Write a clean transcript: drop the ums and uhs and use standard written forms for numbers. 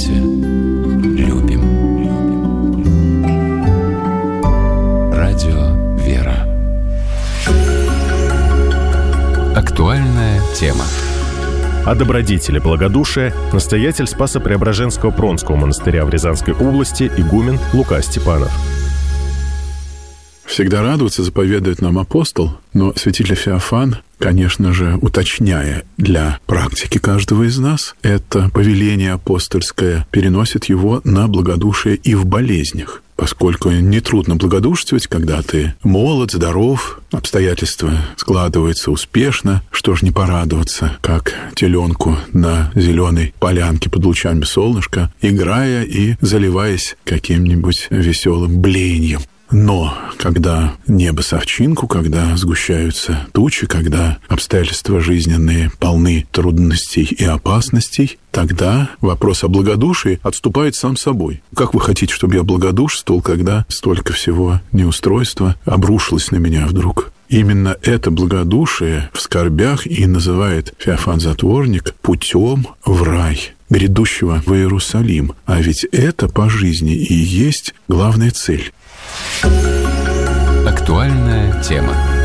радуйся, любим. Радио «Вера». Актуальная тема. О добродетели благодушия настоятель Спасо-Преображенского Пронского монастыря в Рязанской области игумен Лука Степанов. Всегда радоваться заповедует нам апостол, но святитель Феофан, конечно же, уточняя для практики каждого из нас, это повеление апостольское переносит его на благодушие и в болезнях. Поскольку нетрудно благодушествовать, когда ты молод, здоров, обстоятельства складываются успешно, что ж не порадоваться, как теленку на зеленой полянке под лучами солнышка, играя и заливаясь каким-нибудь веселым блеяньем. Но когда небо совчинку, когда сгущаются тучи, когда обстоятельства жизненные полны трудностей и опасностей, тогда вопрос о благодушии отступает сам собой. Как вы хотите, чтобы я благодушествовал, когда столько всего неустройства обрушилось на меня вдруг? Именно это благодушие в скорбях и называет Феофан Затворник путем в рай, грядущего в Иерусалим. А ведь это по жизни и есть главная цель. Актуальная тема.